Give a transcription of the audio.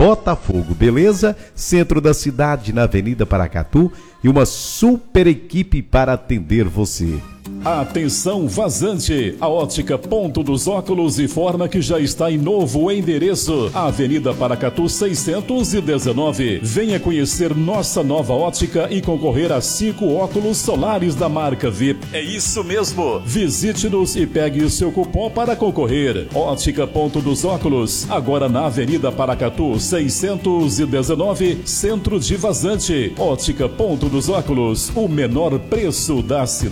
Botafogo, beleza? Centro da cidade, na Avenida Paracatu, e uma super equipe para atender você. Atenção Vazante, a Ótica Ponto dos Óculos informa que já está em novo endereço, Avenida Paracatu 619. Venha conhecer nossa nova ótica e concorrer a 5 óculos solares da marca VIP. É isso mesmo, visite-nos e pegue o seu cupom para concorrer. Ótica Ponto dos Óculos, agora na Avenida Paracatu 619, Centro de Vazante. Ótica Ponto dos Óculos, o menor preço da cidade.